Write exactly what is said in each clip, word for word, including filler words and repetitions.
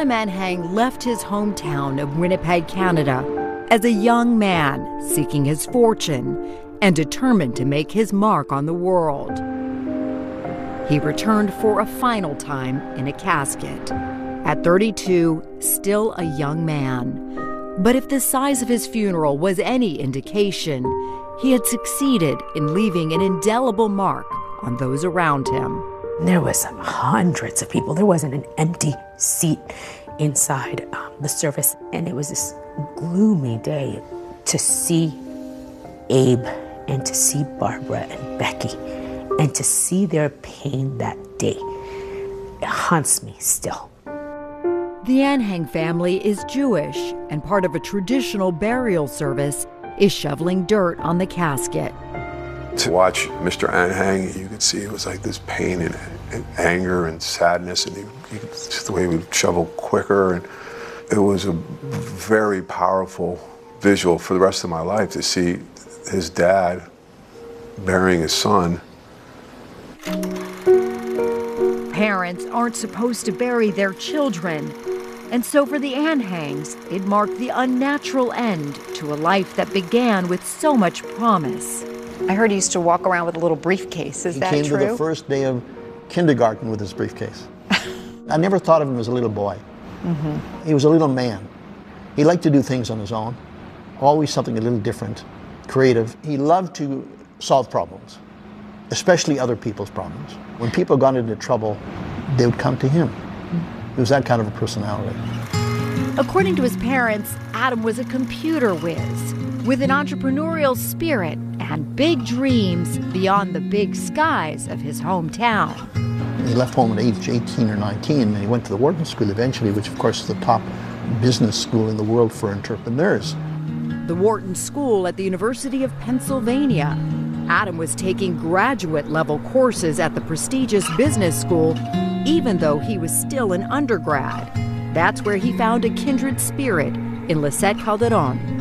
Adam Anhang left his hometown of Winnipeg, Canada, as a young man seeking his fortune and determined to make his mark on the world. He returned for a final time in a casket. At thirty-two, still a young man. But if the size of his funeral was any indication, he had succeeded in leaving an indelible mark on those around him. There was hundreds of people. There wasn't an empty seat inside um, the service. And it was this gloomy day to see Abe and to see Barbara and Becky and to see their pain that day. It haunts me still. The Anhang family is Jewish, and part of a traditional burial service is shoveling dirt on the casket. To watch Mister Anhang, you could see it was like this pain and, and anger and sadness, and he, he, just the way he would shovel quicker, and it was a very powerful visual for the rest of my life to see his dad burying his son. Parents aren't supposed to bury their children, and so for the Anhangs, it marked the unnatural end to a life that began with so much promise. I heard he used to walk around with a little briefcase. Is he that true? He came to the first day of kindergarten with his briefcase. I never thought of him as a little boy. Mm-hmm. He was a little man. He liked to do things on his own, always something a little different, creative. He loved to solve problems, especially other people's problems. When people got into trouble, they would come to him. He was that kind of a personality. According to his parents, Adam was a computer whiz with an entrepreneurial spirit and big dreams beyond the big skies of his hometown. He left home at age eighteen or nineteen, and he went to the Wharton School eventually, which of course is the top business school in the world for entrepreneurs. The Wharton School at the University of Pennsylvania. Adam was taking graduate-level courses at the prestigious business school, even though he was still an undergrad. That's where he found a kindred spirit in Lisette Calderon.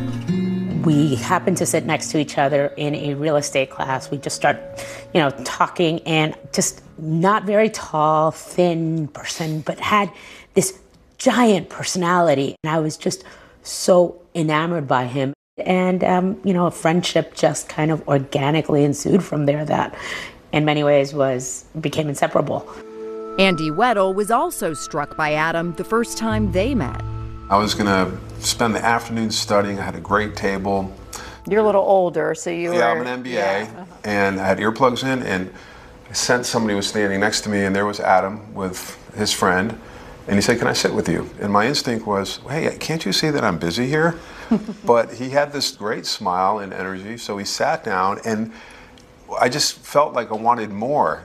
We happened to sit next to each other in a real estate class. We just start, you know, talking, and just not very tall, thin person, but had this giant personality. And I was just so enamored by him. And, um, you know, a friendship just kind of organically ensued from there that in many ways was became inseparable. Andy Weddle was also struck by Adam the first time they met. I was going to spend the afternoon studying. I had a great table. You're a little older, so you yeah, were... Yeah, I'm an M B A, yeah. uh-huh. and I had earplugs in, and I sensed somebody was standing next to me, and there was Adam with his friend, and he said, "Can I sit with you?" And my instinct was, "Hey, can't you see that I'm busy here?" But he had this great smile and energy, so he sat down, and I just felt like I wanted more.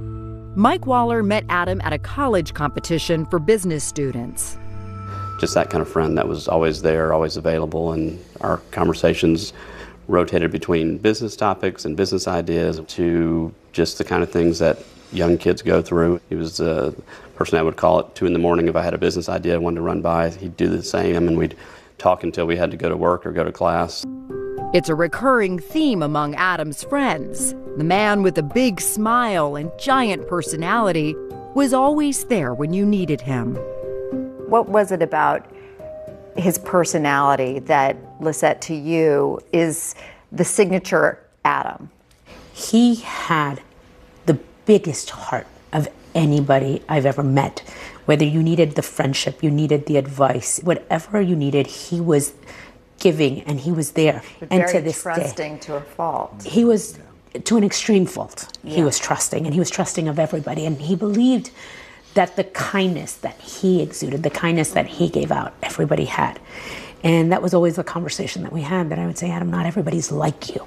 Mike Waller met Adam at a college competition for business students. Just that kind of friend that was always there, always available, and our conversations rotated between business topics and business ideas to just the kind of things that young kids go through. He was the person I would call at two in the morning if I had a business idea I wanted to run by. He'd do the same, and we'd talk until we had to go to work or go to class. It's a recurring theme among Adam's friends. The man with a big smile and giant personality was always there when you needed him. What was it about his personality that, Lisette, to you, is the signature Adam? He had the biggest heart of anybody I've ever met. Whether you needed the friendship, you needed the advice, whatever you needed, he was giving, and he was there. But and very to this trusting day, to a fault. He was to an extreme fault. Yeah. He was trusting, and he was trusting of everybody, and he believed that the kindness that he exuded, the kindness that he gave out, everybody had. And that was always the conversation that we had, that I would say, Adam, not everybody's like you.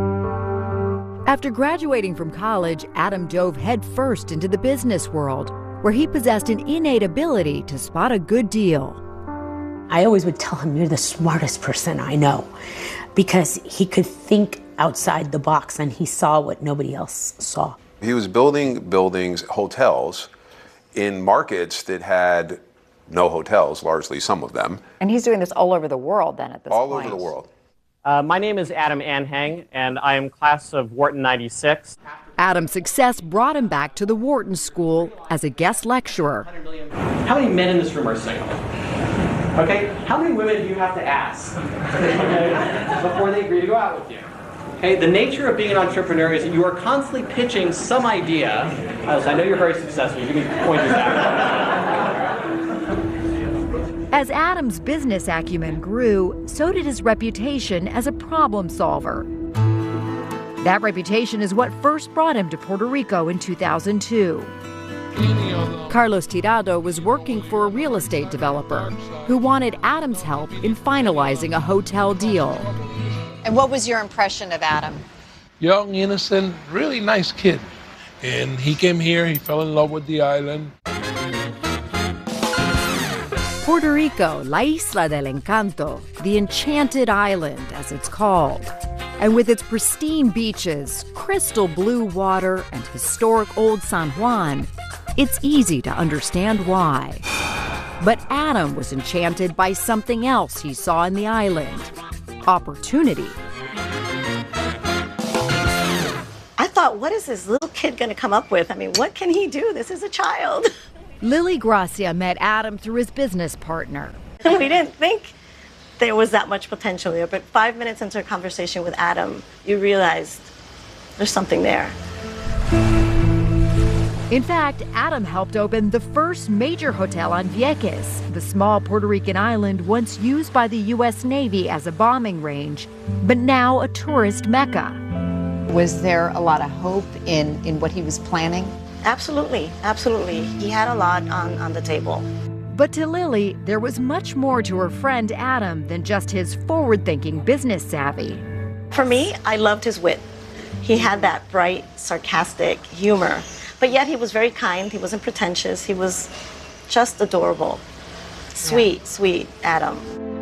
After graduating from college, Adam dove headfirst into the business world, where he possessed an innate ability to spot a good deal. I always would tell him, you're the smartest person I know, because he could think outside the box, and he saw what nobody else saw. He was building buildings, hotels, in markets that had no hotels, largely some of them. And he's doing this all over the world then at this all point. All over the world. Uh, my name is Adam Anhang, and I am class of Wharton ninety-six. Adam's success brought him back to the Wharton School as a guest lecturer. How many men in this room are single? Okay, how many women do you have to ask okay, before they agree to go out with you? Okay, the nature of being an entrepreneur is that you are constantly pitching some idea. Uh, so I know you're very successful. You give me pointers back. As Adam's business acumen grew, so did his reputation as a problem solver. That reputation is what first brought him to Puerto Rico in two thousand two. Carlos Tirado was working for a real estate developer who wanted Adam's help in finalizing a hotel deal. And what was your impression of Adam? Young, innocent, really nice kid. And he came here, he fell in love with the island. Puerto Rico, La Isla del Encanto, the Enchanted Island, as it's called. And with its pristine beaches, crystal blue water, and historic old San Juan, it's easy to understand why. But Adam was enchanted by something else he saw in the island: opportunity. I thought, what is this little kid going to come up with? I mean, what can he do? This is a child. Lily Gracia met Adam through his business partner. We didn't think there was that much potential there, but five minutes into a conversation with Adam, you realized there's something there. In fact, Adam helped open the first major hotel on Vieques, the small Puerto Rican island once used by the U S Navy as a bombing range, but now a tourist mecca. Was there a lot of hope in, in what he was planning? Absolutely, absolutely. He had a lot on, on the table. But to Lily, there was much more to her friend Adam than just his forward-thinking business savvy. For me, I loved his wit. He had that bright, sarcastic humor. But yet he was very kind, he wasn't pretentious, he was just adorable. Sweet, yeah. Sweet Adam.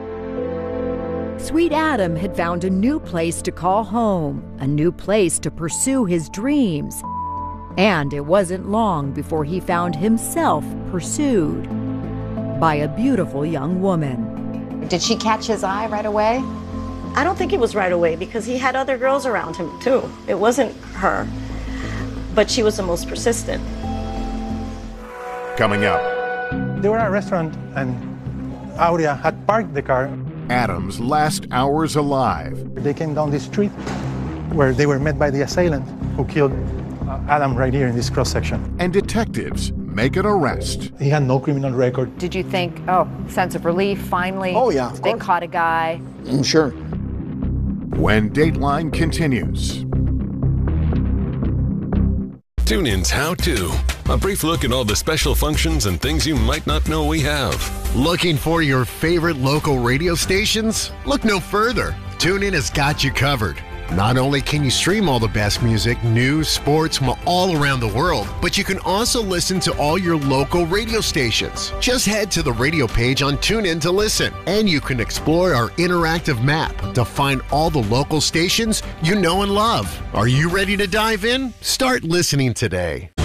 Sweet Adam had found a new place to call home, a new place to pursue his dreams. And it wasn't long before he found himself pursued by a beautiful young woman. Did she catch his eye right away? I don't think it was right away because he had other girls around him too. It wasn't her. But she was the most persistent. Coming up. They were at a restaurant and Aurea had parked the car. Adam's last hours alive. They came down this street where they were met by the assailant who killed uh, Adam right here in this cross section. And detectives make an arrest. He had no criminal record. Did you think, oh, sense of relief, finally? Oh, yeah, of They course. caught a guy. Mm, sure. When Dateline continues. TuneIn's How To. A brief look at all the special functions and things you might not know we have. Looking for your favorite local radio stations? Look no further. TuneIn has got you covered. Not only can you stream all the best music, news, sports from all around the world, but you can also listen to all your local radio stations. Just head to the radio page on TuneIn to listen, and you can explore our interactive map to find all the local stations you know and love. Are you ready to dive in? Start listening today.